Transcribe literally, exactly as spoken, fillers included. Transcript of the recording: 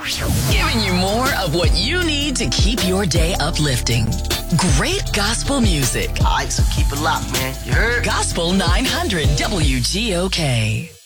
Giving you more of what you need to keep your day uplifting. Great gospel music. All right, so keep it locked, man. You heard? Gospel nine hundred W G O K.